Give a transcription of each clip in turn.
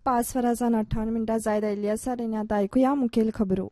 5 वरां 58 मिनटां जायत आयिल्ली आसा आनी आतां आयकुया मुखेल खबरो.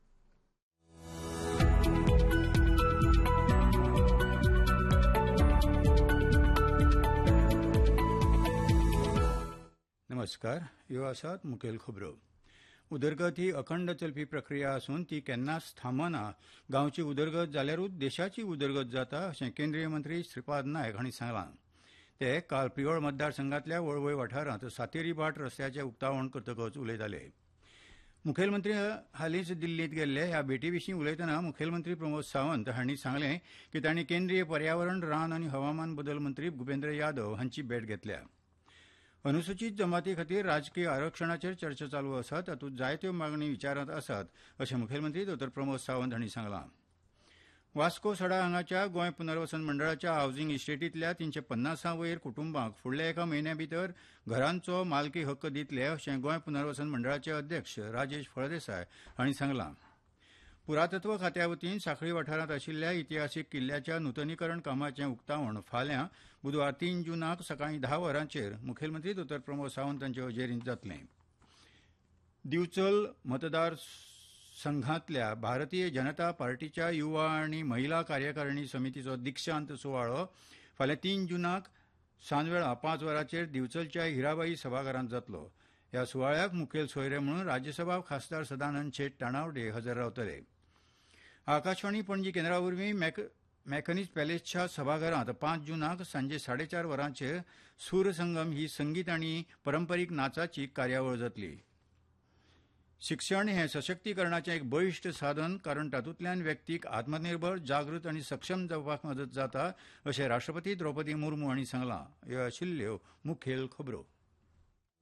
नमस्कार. ह्यो आसात मुखेल खबरो. उदरगत ही अखंड चलपी प्रक्रिया असून ती केन्नाच थांबना. गांवची उदरगत जाल्यारूच देशाची उदरगत जाता अशें केंद्रीय मंत्री श्रीपाद नायक हांणी सांगलां. ते काल प्रियोळ मतदारसंघातल्या वळवय वाठारांत सातेरी भाट रस्त्याचें उक्तावण करतकच उलयताले. मुखेलमंत्री हालींच दिल्लींत गेल्ले. ह्या भेटी विशीं उलयतना मुखेलमंत्री प्रमोद सावंत हांणी सांगलें की तांणी केंद्रीय पर्यावरण, रान आनी हवामान बदल मंत्री भुपेंद्र यादव हांची भेट घेतल्या. अनुसूचित जमाती खातीर राजकीय आरक्षणाचेर चर्चा चालू आसा. तातूंत जायत्यो मागणी विचारांत आसात अशें मुखेलमंत्री डॉ प्रमोद सावंत हांणी सांगलां. वास्को सडा हांगाच्या गोंय पुनर्वसन मंडळाच्या हावजींग इस्टेटींतल्या 350 वयर कुटुंबांक फुडल्या एका म्हयन्या भितर घरांचो मालकी हक्क दितले अशें गोंय पुनर्वसन मंडळाचे अध्यक्ष राजेश फळदेसाय हांणी सांगलां. पुरातत्व खात्या वतीन सांखळी वाठारांत आशिल्ल्या इतिहासीक किल्ल्याच्या नूतनीकरण कामाचें उक्तावण फाल्यां बुधवार 3 जूनाक सकाळीं 10 वरांचेर मुखेलमंत्री डॉ प्रमोद सावंत हांचे हजेरींत जातलें. दिवचल मतदार संघांतल्या भारतीय जनता पार्टीच्या युवा आनी महिला कार्यकारिणी समितीचो दिक्षांत सुवाळो फाल्यां 3 जूनाक सांजवेळा 5 वरांचेर दिवचलच्या हिराबाई सभाघरांत जातलो. ह्या सुवाळ्याक मुखेल सोयरे म्हणून राज्यसभा खासदार सदानंद शेट ताणावडे हजर रावतले. आकाशवाणी पणजी केंद्रा वरवीं मॅकनीज पॅलेसच्या सभाघरांत 5 जूनाक सांजे 4:30 वरांचेर सूर संगम ही संगीत आनी पारंपारीक नाचाची कार्यावळ जातली. शिक्षण हें सशक्तीकरणाचें एक बळिश्ट साधन, कारण तातूंतल्यान व्यक्तीक आत्मनिर्भर, जागृत आनी सक्षम जावपाक मदत जाता अशें राष्ट्रपती द्रौपदी मुर्मू हांणी सांगलां. ह्यो आशिल्ल्यो मुखेल खबरो.